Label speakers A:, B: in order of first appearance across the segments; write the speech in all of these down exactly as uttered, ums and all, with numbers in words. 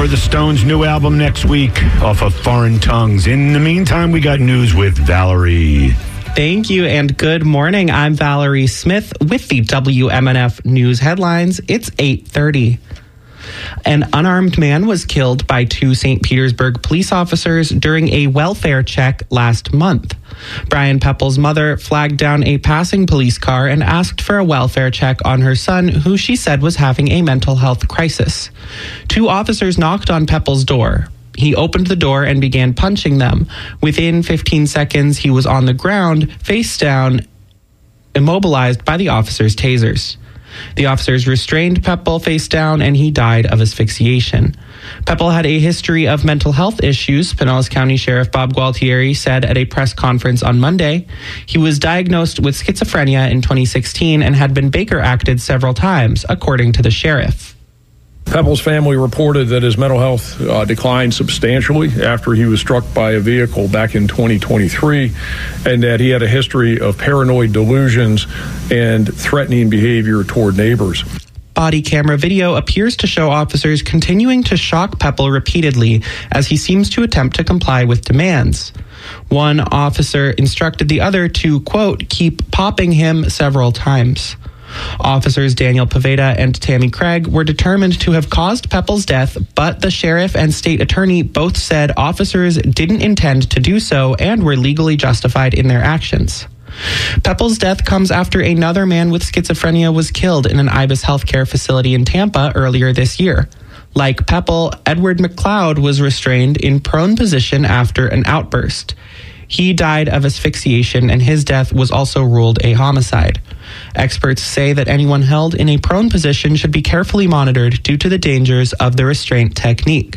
A: More of the Stones' new album next week off of Foreign Tongues. In the meantime, we got news with Valerie.
B: Thank you and good morning. I'm Valerie Smith with the W M N F News headlines. It's eight thirty. An unarmed man was killed by two Saint Petersburg police officers during a welfare check last month. Brian Pepple's mother flagged down a passing police car and asked for a welfare check on her son, who she said was having a mental health crisis. Two officers knocked on Pepple's door. He opened the door and began punching them. Within fifteen seconds, he was on the ground, face down, immobilized by the officers' tasers. The officers restrained Pepple face down, and he died of asphyxiation. Pepple had a history of mental health issues, Pinellas County Sheriff Bob Gualtieri said at a press conference on Monday. He was diagnosed with schizophrenia in twenty sixteen and had been Baker acted several times, according to the sheriff.
C: Pepple's family reported that his mental health uh, declined substantially after he was struck by a vehicle back in twenty twenty-three, and that he had a history of paranoid delusions and threatening behavior toward neighbors.
B: Body camera video appears to show officers continuing to shock Pepple repeatedly as he seems to attempt to comply with demands. One officer instructed the other to, quote, keep popping him several times. Officers Daniel Pavetta and Tammy Craig were determined to have caused Pepple's death, but the sheriff and state attorney both said officers didn't intend to do so and were legally justified in their actions. Pepple's death comes after another man with schizophrenia was killed in an Ibis healthcare facility in Tampa earlier this year. Like Pepple, Edward McLeod was restrained in prone position after an outburst. He died of asphyxiation, and his death was also ruled a homicide. Experts say that anyone held in a prone position should be carefully monitored due to the dangers of the restraint technique.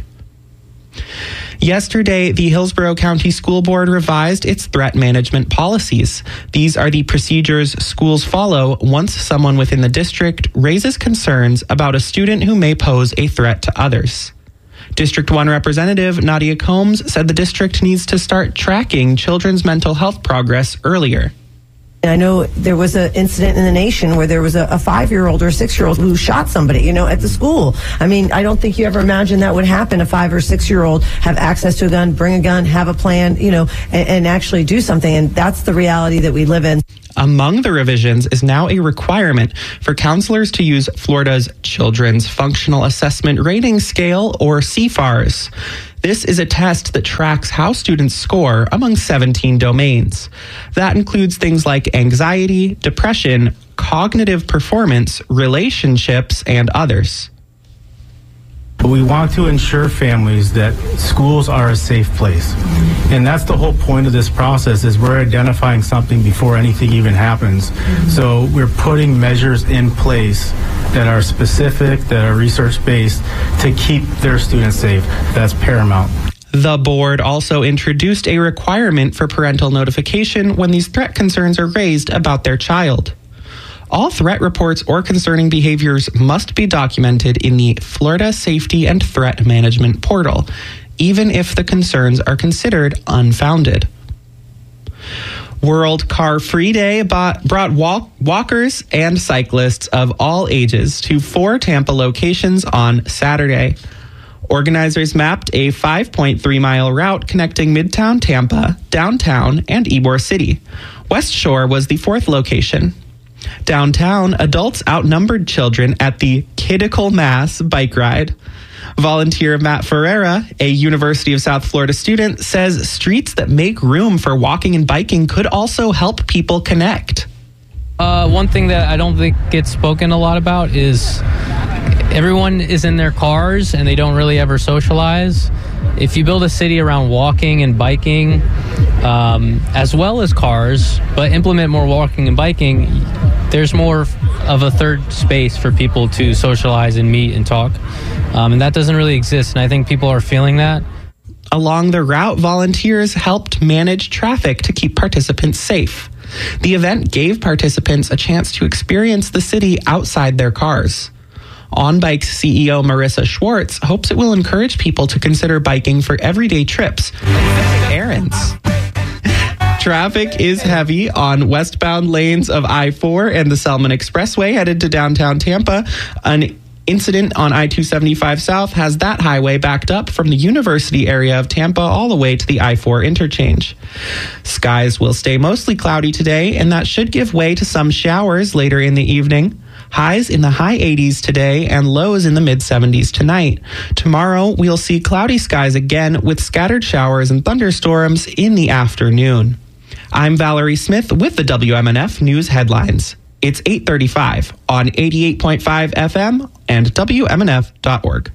B: Yesterday, the Hillsborough County School Board revised its threat management policies. These are the procedures schools follow once someone within the district raises concerns about a student who may pose a threat to others. District one Representative Nadia Combs said the district needs to start tracking children's mental health progress earlier.
D: I know there was an incident in the nation where there was a, a five-year-old or a six-year-old who shot somebody, you know, at the school. I mean, I don't think you ever imagined that would happen. A five or six-year-old have access to a gun, bring a gun, have a plan, you know, and, and actually do something. And that's the reality that we live in.
B: Among the revisions is now a requirement for counselors to use Florida's Children's Functional Assessment Rating Scale, or C F A R S. This is a test that tracks how students score among seventeen domains. That includes things like anxiety, depression, cognitive performance, relationships, and others.
E: We want to ensure families that schools are a safe place. And that's the whole point of this process, is we're identifying something before anything even happens. Mm-hmm. So we're putting measures in place that are specific, that are research-based, to keep their students safe. That's paramount.
B: The board also introduced a requirement for parental notification when these threat concerns are raised about their child. All threat reports or concerning behaviors must be documented in the Florida Safety and Threat Management Portal, even if the concerns are considered unfounded. World Car Free Day brought walk- walkers and cyclists of all ages to four Tampa locations on Saturday. Organizers mapped a five point three mile route connecting Midtown Tampa, downtown, and Ybor City. West Shore was the fourth location. Downtown, adults outnumbered children at the Kiddical Mass bike ride. Volunteer Matt Ferreira, a University of South Florida student, says streets that make room for walking and biking could also help people connect.
F: Uh, one thing that I don't think gets spoken a lot about is everyone is in their cars and they don't really ever socialize. If you build a city around walking and biking, um, as well as cars, but implement more walking and biking, there's more of a third space for people to socialize and meet and talk. Um, and that doesn't really exist, and I think people are feeling that.
B: Along the route, volunteers helped manage traffic to keep participants safe. The event gave participants a chance to experience the city outside their cars. On Bike's C E O Marissa Schwartz hopes it will encourage people to consider biking for everyday trips and errands. Traffic is heavy on westbound lanes of I four and the Selman Expressway headed to downtown Tampa. An Incident on I two seventy-five South has that highway backed up from the University area of Tampa all the way to the I four interchange. Skies will stay mostly cloudy today, and that should give way to some showers later in the evening. Highs in the high eighties today and lows in the mid seventies tonight. Tomorrow, we'll see cloudy skies again with scattered showers and thunderstorms in the afternoon. I'm Valerie Smith with the W M N F News Headlines. It's eight thirty-five on eighty-eight point five F M and W M N F dot org.